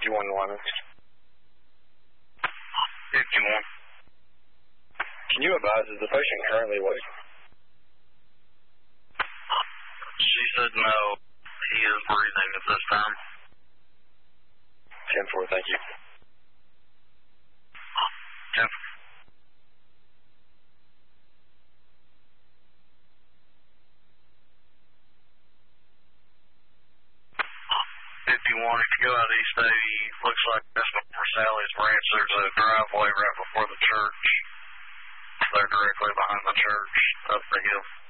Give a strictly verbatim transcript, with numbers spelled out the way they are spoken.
fifty-one Lyman. fifty-one. Can you advise, is the patient currently awake? She said no. He is breathing at this time. ten four, thank you. ten. fifty-one, if you go out East eighty, looks like that's before Sally's Ranch. There's a driveway right before the church. They're directly behind the church up the hill.